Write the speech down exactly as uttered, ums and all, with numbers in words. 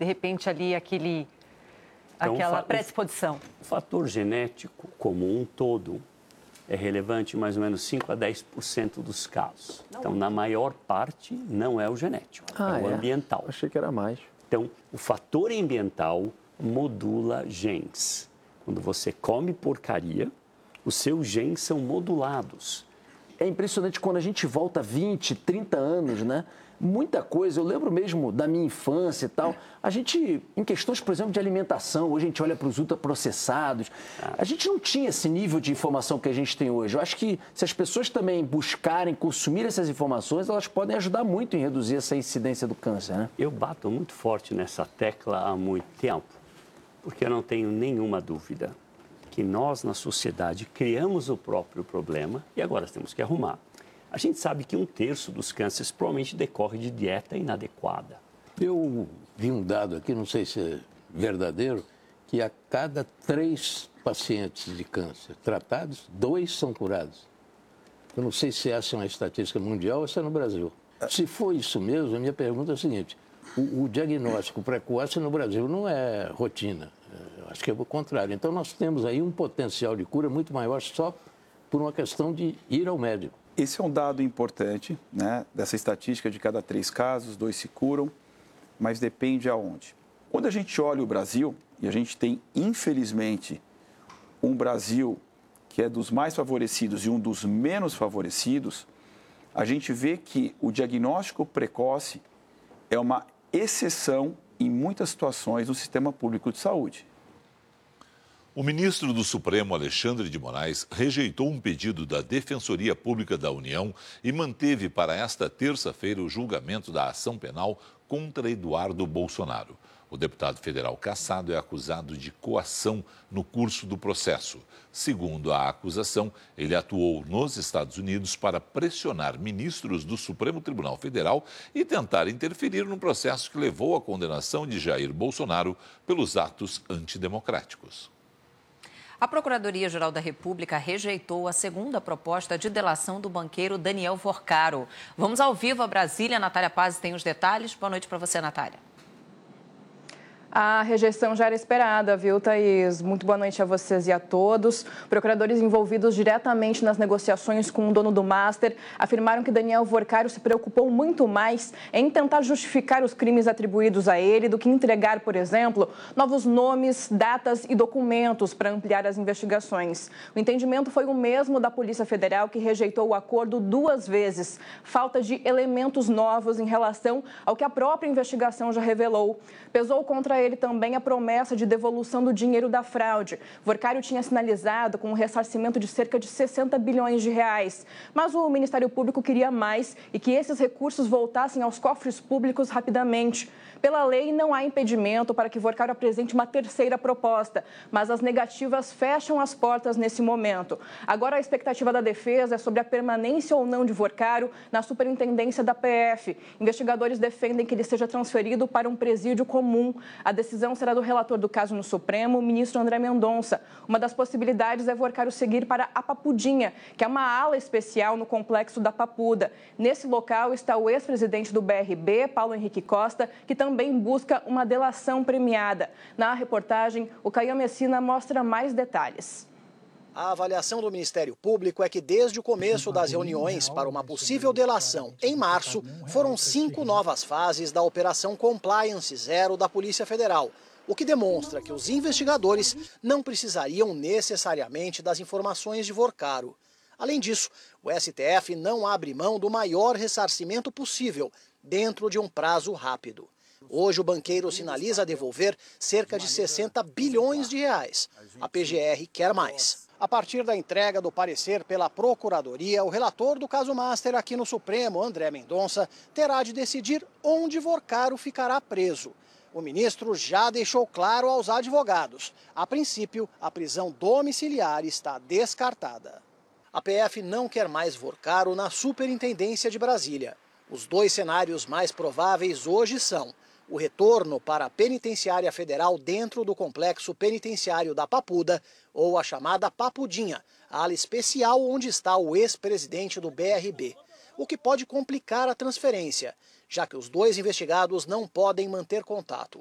de repente, ali aquele, então, aquela o predisposição? O fator genético, como um todo, é relevante em mais ou menos cinco a dez por cento dos casos. Não. Então, na maior parte, não é o genético, ah, é o é? ambiental. Achei que era mais. Então, o fator ambiental modula genes. Quando você come porcaria, os seus genes são modulados. É impressionante quando a gente volta vinte, trinta anos, né? Muita coisa, eu lembro mesmo da minha infância e tal. A gente, em questões, por exemplo, de alimentação, hoje a gente olha para os ultraprocessados. A gente não tinha esse nível de informação que a gente tem hoje. Eu acho que se as pessoas também buscarem consumir essas informações, elas podem ajudar muito em reduzir essa incidência do câncer, né? Eu bato muito forte nessa tecla há muito tempo, porque eu não tenho nenhuma dúvida que nós, na sociedade, criamos o próprio problema e agora temos que arrumar. A gente sabe que um terço dos cânceres provavelmente decorre de dieta inadequada. Eu vi um dado aqui, não sei se é verdadeiro, que a cada três pacientes de câncer tratados, dois são curados. Eu não sei se essa é uma estatística mundial ou se é no Brasil. Se for isso mesmo, a minha pergunta é a seguinte: o, o diagnóstico precoce no Brasil não é rotina. Eu acho que é o contrário. Então, nós temos aí um potencial de cura muito maior só por uma questão de ir ao médico. Esse é um dado importante, né, dessa estatística de cada três casos, dois se curam, mas depende aonde. Quando a gente olha o Brasil, e a gente tem, infelizmente, um Brasil que é dos mais favorecidos e um dos menos favorecidos, a gente vê que o diagnóstico precoce é uma exceção em muitas situações no sistema público de saúde. O ministro do Supremo, Alexandre de Moraes, rejeitou um pedido da Defensoria Pública da União e manteve para esta terça-feira o julgamento da ação penal contra Eduardo Bolsonaro. O deputado federal cassado é acusado de coação no curso do processo. Segundo a acusação, ele atuou nos Estados Unidos para pressionar ministros do Supremo Tribunal Federal e tentar interferir no processo que levou à condenação de Jair Bolsonaro pelos atos antidemocráticos. A Procuradoria-Geral da República rejeitou a segunda proposta de delação do banqueiro Daniel Vorcaro. Vamos ao vivo a Brasília. Natália Paz tem os detalhes. Boa noite para você, Natália. A rejeição já era esperada, viu, Thaís? Muito boa noite a vocês e a todos. Procuradores envolvidos diretamente nas negociações com o dono do Master afirmaram que Daniel Vorcaro se preocupou muito mais em tentar justificar os crimes atribuídos a ele do que entregar, por exemplo, novos nomes, datas e documentos para ampliar as investigações. O entendimento foi o mesmo da Polícia Federal, que rejeitou o acordo duas vezes. Falta de elementos novos em relação ao que a própria investigação já revelou. Pesou contra ele também a promessa de devolução do dinheiro da fraude. Vorcaro tinha sinalizado com um ressarcimento de cerca de sessenta bilhões de reais. Mas o Ministério Público queria mais e que esses recursos voltassem aos cofres públicos rapidamente. Pela lei, não há impedimento para que Vorcaro apresente uma terceira proposta, mas as negativas fecham as portas nesse momento. Agora, a expectativa da defesa é sobre a permanência ou não de Vorcaro na superintendência da P F. Investigadores defendem que ele seja transferido para um presídio comum. A decisão será do relator do caso no Supremo, o ministro André Mendonça. Uma das possibilidades é Vorcaro seguir para a Papudinha, que é uma ala especial no complexo da Papuda. Nesse local está o ex-presidente do B R B, Paulo Henrique Costa, que também também busca uma delação premiada. Na reportagem, o Caio Messina mostra mais detalhes. A avaliação do Ministério Público é que desde o começo das reuniões para uma possível delação em março, foram cinco novas fases da Operação Compliance Zero da Polícia Federal, o que demonstra que os investigadores não precisariam necessariamente das informações de Vorcaro. Além disso, o S T F não abre mão do maior ressarcimento possível, dentro de um prazo rápido. Hoje, o banqueiro sinaliza devolver cerca de sessenta bilhões de reais. A P G R quer mais. A partir da entrega do parecer pela Procuradoria, o relator do caso Master aqui no Supremo, André Mendonça, terá de decidir onde Vorcaro ficará preso. O ministro já deixou claro aos advogados. A princípio, a prisão domiciliar está descartada. A P F não quer mais Vorcaro na Superintendência de Brasília. Os dois cenários mais prováveis hoje são o retorno para a Penitenciária Federal dentro do complexo penitenciário da Papuda ou a chamada Papudinha, a ala especial onde está o ex-presidente do B R B, o que pode complicar a transferência, já que os dois investigados não podem manter contato.